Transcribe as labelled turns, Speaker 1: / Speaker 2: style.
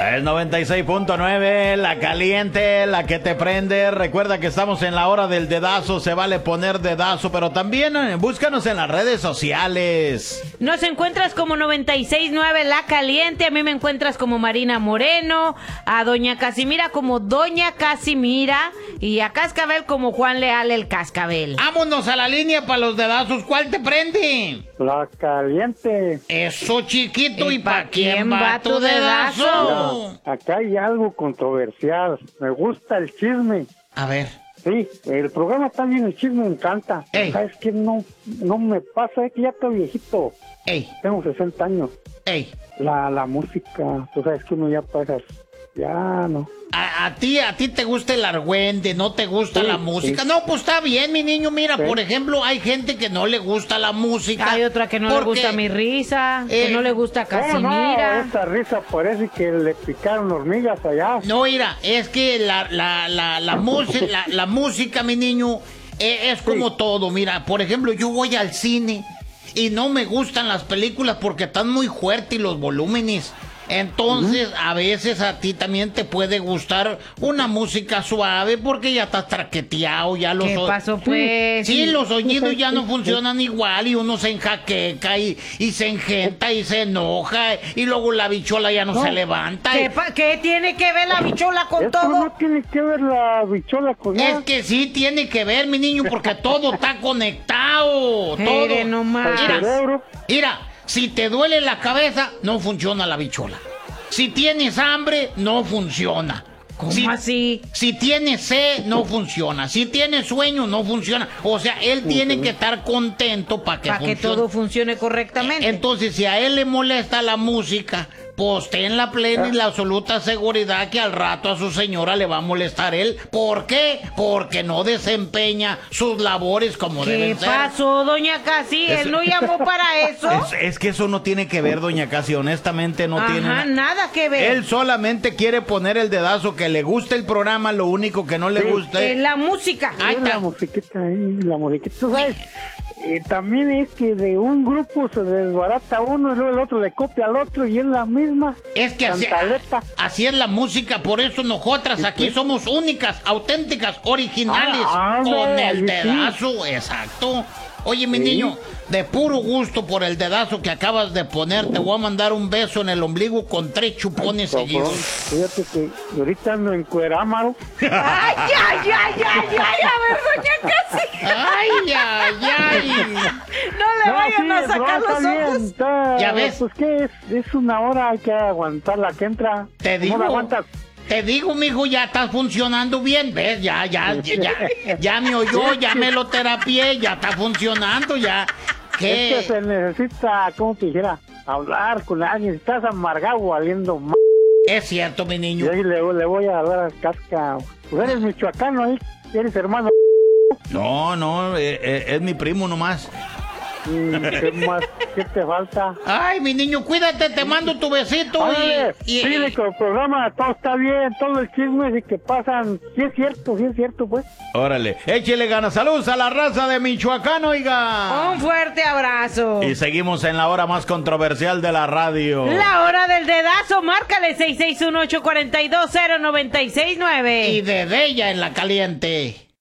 Speaker 1: El 96.9, la caliente, la que te prende. Recuerda que estamos en la hora del dedazo, se vale poner dedazo, pero también búscanos en las redes sociales.
Speaker 2: Nos encuentras como 96.9 La Caliente, a mí me encuentras como Marina Moreno, a Doña Casimira como Doña Casimira y a Cascabel como Juan Leal el Cascabel.
Speaker 1: Vámonos a la línea para los dedazos, ¿cuál te prende?
Speaker 3: La Caliente.
Speaker 1: Eso, chiquito, ¿y
Speaker 2: pa'
Speaker 1: para quién va tu dedazo?
Speaker 3: Acá hay algo controversial. Me gusta el chisme.
Speaker 1: A ver.
Speaker 3: Sí, el programa está bien, el chisme me encanta.
Speaker 1: Ey.
Speaker 3: ¿Sabes qué? No me pasa, es que ya estoy viejito.
Speaker 1: Ey,
Speaker 3: Tengo 60 años.
Speaker 1: ey.
Speaker 3: La música, tú sabes que uno ya pasa. Ya no.
Speaker 1: A ti te gusta el argüende, no te gusta
Speaker 3: Sí,
Speaker 1: la música.
Speaker 3: sí.
Speaker 1: No, pues está bien, mi niño. Mira,
Speaker 3: Sí.
Speaker 1: por ejemplo, hay gente que no le gusta la música.
Speaker 2: Hay otra que no le
Speaker 1: porque-
Speaker 2: gusta mi risa, que no le gusta Casimira.
Speaker 3: No, esa risa parece que le picaron hormigas allá.
Speaker 1: No, mira, es que la música, mi niño, es como todo. Mira, por ejemplo, yo voy al cine y no me gustan las películas porque están muy fuertes y los volúmenes. Entonces, a veces a ti también te puede gustar una música suave porque ya estás traqueteado, ya los
Speaker 2: ¿Qué pasó, pues?
Speaker 1: Sí, los oídos ya no funcionan igual y uno se enjaqueca y se engenta y se enoja y luego la bichola ya no se levanta.
Speaker 2: ¿Qué tiene que ver la bichola con
Speaker 3: Esto
Speaker 2: todo?
Speaker 3: no tiene que ver la bichola con
Speaker 1: Es
Speaker 3: nada.
Speaker 1: que sí tiene que ver, mi niño, porque todo está conectado. Todo.
Speaker 2: Mire nomás.
Speaker 3: El cerebro.
Speaker 1: Mira, si te duele la cabeza, no funciona la bichola. Si tienes hambre, no funciona.
Speaker 2: ¿Cómo
Speaker 1: Si-
Speaker 2: así?
Speaker 1: Si tienes sed, no funciona. Si tienes sueño, no funciona. O sea, él tiene que estar contento para que
Speaker 2: Para que
Speaker 1: funcione.
Speaker 2: todo funcione correctamente.
Speaker 1: Entonces, si a él le molesta la música, pues ten la plena y la absoluta seguridad que al rato a su señora le va a molestar él. ¿Por qué? Porque no desempeña sus labores como
Speaker 2: ¿Qué
Speaker 1: deben ser.
Speaker 2: pasó, doña Casi? Él no llamó para eso.
Speaker 1: Es que eso no tiene que ver, doña Casi, honestamente no tiene
Speaker 2: Ajá, nada que ver.
Speaker 1: Él solamente quiere poner el dedazo, que le guste el programa, lo único que no le gusta
Speaker 2: Es la música.
Speaker 1: Ahí
Speaker 3: Es
Speaker 1: está.
Speaker 3: la musiquita ahí, la musiquita. Tú sabes, también es que de un grupo se desbarata uno y luego el otro le copia al otro y es la misma.
Speaker 1: Es que
Speaker 3: cantaleta.
Speaker 1: así es la música, por eso nosotras aquí somos únicas, auténticas, originales, con el
Speaker 3: sí.
Speaker 1: dedazo, exacto. Oye, mi
Speaker 3: Sí.
Speaker 1: niño, de puro gusto por el dedazo que acabas de poner, te voy a mandar un beso en el ombligo con 3 chupones
Speaker 3: Cabrón,
Speaker 1: seguidos.
Speaker 3: fíjate que ahorita ando en Cuerámaro.
Speaker 2: ¡Ay, ay, ay, ay, ay! A ver, doña Casi.
Speaker 1: ¡Ay, ay, ay!
Speaker 2: No le vayan a
Speaker 3: sí,
Speaker 2: sacar
Speaker 3: está
Speaker 2: los
Speaker 3: bien,
Speaker 2: ojos.
Speaker 3: está-
Speaker 1: Ya ves.
Speaker 3: Pues que es una hora, hay que aguantar la que entra.
Speaker 1: Te
Speaker 3: ¿Cómo
Speaker 1: digo,
Speaker 3: la aguantas?
Speaker 1: te digo, mijo, ya estás funcionando bien, ¿ves? Ya me oyó, ya me lo terapié, ya está funcionando, ya.
Speaker 3: Es que
Speaker 1: ¿Qué?
Speaker 3: se necesita, ¿cómo te dijera? Hablar con alguien. Estás amargado, valiendo más.
Speaker 1: Es cierto, mi
Speaker 3: Y
Speaker 1: niño.
Speaker 3: ahí le voy a dar a casca. Pues eres michoacano, ¿eh? Eres hermano.
Speaker 1: No, es mi primo nomás.
Speaker 3: ¿Qué más? ¿Qué te falta?
Speaker 1: Ay, mi niño, cuídate, te mando tu besito
Speaker 3: Oye,
Speaker 1: y
Speaker 3: dile que el programa todo está bien, todo el chisme y que pasan. Sí es cierto, pues.
Speaker 1: Órale, échele ganas. Saludos a la raza de Michoacán, oiga.
Speaker 2: Un fuerte abrazo.
Speaker 1: Y seguimos en la hora más controversial de la radio.
Speaker 2: La hora del dedazo, márcale 661-842-0969.
Speaker 1: Y de Bella en la caliente.